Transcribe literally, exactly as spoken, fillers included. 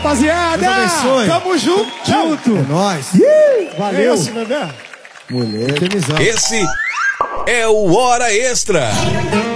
rapaziada. Deus abençoe. Tamo junto. Junto. É nóis. Valeu. Esse, Bebê. Mulher. Esse é o Hora Extra.